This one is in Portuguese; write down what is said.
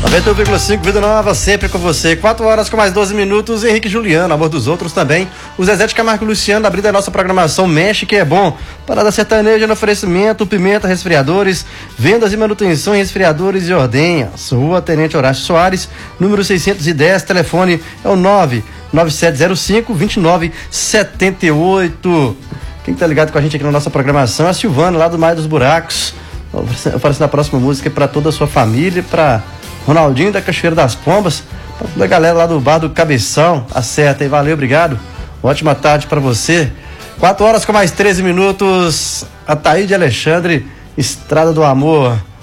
91,5 Vida Nova, sempre com você. 4 horas com mais 12 minutos. Henrique Juliano, Amor dos Outros também. O Zezé de Camargo e Luciano abrindo a nossa programação Mexe que é bom. Parada sertaneja no oferecimento, Pimenta Resfriadores, vendas e manutenção em resfriadores e ordenhas. Rua Tenente Horácio Soares, número 610, telefone é o 99705-2978. Quem tá ligado com a gente aqui na nossa programação é a Silvana, lá do Maio dos Buracos. Oferecendo a próxima música para toda a sua família, para Ronaldinho da Cachoeira das Pombas, para toda a galera lá do Bar do Cabeção. Acerta aí, valeu, obrigado. Ótima tarde para você. 4 horas com mais 13 minutos. Ataíde Alexandre, Estrada do Amor.